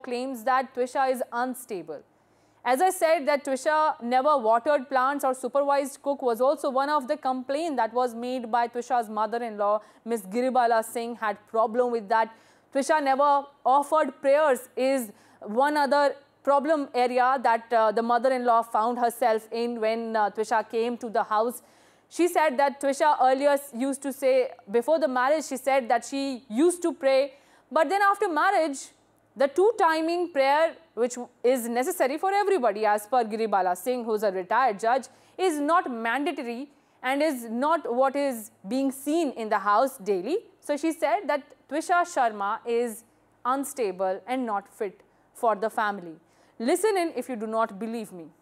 claims that Twisha is unstable. As I said, that Twisha never watered plants or supervised cook was also one of the complaints that was made by Twisha's mother-in-law, Miss Giribala Singh, had problem with that. Twisha never offered prayers is one other problem area that the mother-in-law found herself in when Twisha came to the house. She said that Twisha earlier used to say, before the marriage, she said that she used to pray. But then after marriage, the two-timing prayer, which is necessary for everybody as per Giribala Singh, who is a retired judge, is not mandatory and is not what is being seen in the house daily. So she said that Twisha Sharma is unstable and not fit for the family. Listen in if you do not believe me.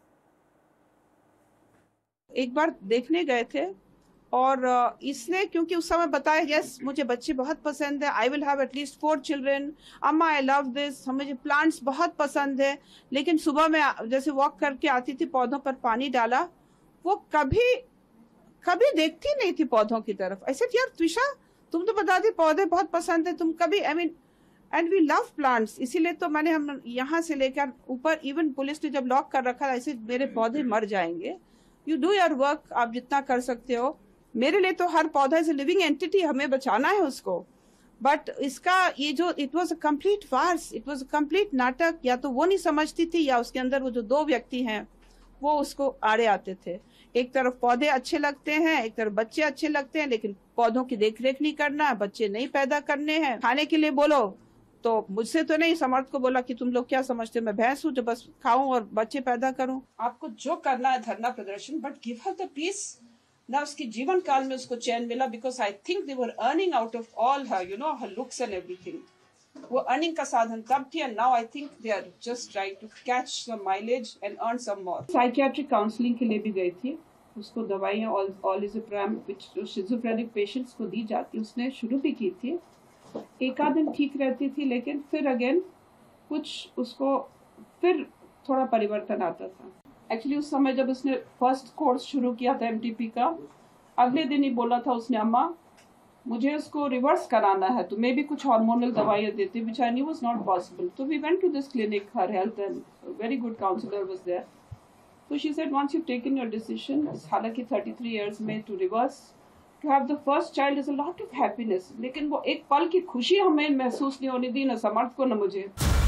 एक बार देखने गए थे और इसने क्योंकि उस समय बताया यस मुझे बच्चे बहुत पसंद है, I will have at least 4 children, अम्मा आई लव दिस, मुझे प्लांट्स बहुत पसंद है। लेकिन सुबह में जैसे वॉक करके आती थी, पौधों पर पानी डाला, वो कभी देखती नहीं थी पौधों की तरफ। ऐसे यार त्विषा तुम तो बताती पौधे बहुत पसंद है, तुम कभी एंड वी लव प्लांट्स, इसीलिए तो मैंने हम यहाँ से लेकर ऊपर इवन पुलिस ने जब लॉक कर रखा, ऐसे मेरे पौधे मर जाएंगे। यू डू योर वर्क, आप जितना कर सकते हो। मेरे लिए तो हर पौधा इज लिविंग एंटिटी, हमें बचाना है उसको। बट इसका ये जो it was a complete Fars, it was a complete नाटक। या तो वो नहीं समझती थी या उसके अंदर वो जो 2 व्यक्ति हैं वो उसको आड़े आते थे। एक तरफ पौधे अच्छे लगते हैं, एक तरफ बच्चे अच्छे लगते हैं, लेकिन पौधों की देखरेख नहीं करना, बच्चे नहीं पैदा करने हैं। खाने के लिए बोलो तो मुझसे तो नहीं, समर्थ को बोला कि तुम लोग क्या समझते हो, मैं भैंस हूँ जो बस खाऊं और बच्चे पैदा करूं। आपको जो करना है धरना प्रदर्शन, but give her the piece ना। उसके जीवन काल में उसको चैन मिला, because I think they were earning out of all her, you know, her looks and everything. वो अर्निंग का साधन तब थी, and now I think they are just trying to catch some mileage and earn some more. Psychiatric counselling के लिए भी गई थी, उसको दवाइयाँ ऑलिज़ोप्राम जो शिज़ोफ्रेनिक पेशेंट्स को दी जाती, उसने शुरू भी की थी। एक आध दिन ठीक रहती थी, लेकिन फिर अगेन कुछ उसको फिर थोड़ा परिवर्तन आता था। एक्चुअली उस समय जब उसने फर्स्ट कोर्स शुरू किया था एमटीपी का, अगले दिन ही बोला था उसने, अम्मा मुझे उसको रिवर्स कराना है, तो मे भी कुछ हार्मोनल दवाइयाँ देते, विच I knew was not possible. तो we went to this clinic, her health and very good counsellor was there. So she said, once you've taken your decision, हालांकि 33 years में to reverse, to have the first child is a lot of happiness. लेकिन वो एक पल की खुशी हमें महसूस नहीं होने दी, न समर्थ को न मुझे।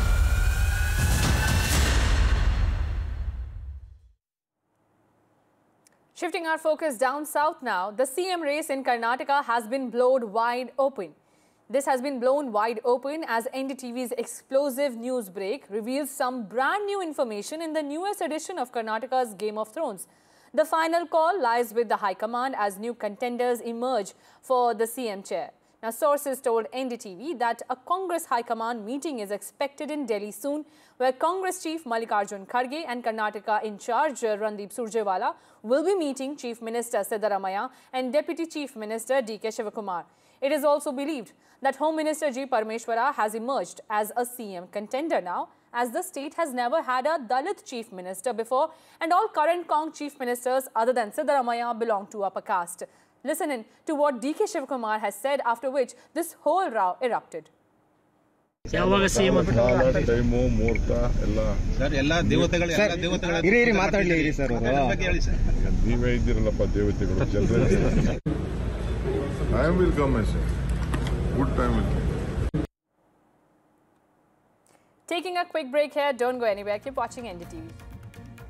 Shifting our focus down south now, the CM race in Karnataka has been blown wide open. This has been blown wide open as NDTV's explosive news break reveals some brand new information in the newest edition of Karnataka's Game of Thrones. The final call lies with the High Command as new contenders emerge for the CM chair. Now, sources told NDTV that a Congress High Command meeting is expected in Delhi soon, where Congress Chief Mallikarjun Kharge and Karnataka in charge Randeep Surjewala will be meeting Chief Minister Siddaramaiah and Deputy Chief Minister D.K. Shivakumar. It is also believed that Home Minister G. Parmeshwara has emerged as a CM contender now, as the state has never had a Dalit chief minister before, and all current Cong chief ministers other than Siddaramaiah belong to upper caste. Listen in to what D.K. Shivakumar has said, after which this whole row erupted. ಯಾವಾಗ CM time ಮುಹೂರ್ತ ಎಲ್ಲ ದೇವತೆಗಳು ಹಿರಿಯರಿ ಮಾತಾಡಲಿ sir, ನೀವೇ ಇದ್ದೀರಲ್ಲಪ್ಪ ದೇವತೆಗಳು, ಜನರೇ. Time will come, I say. Good time will come. Taking a quick break here, don't go anywhere, keep watching NDTV.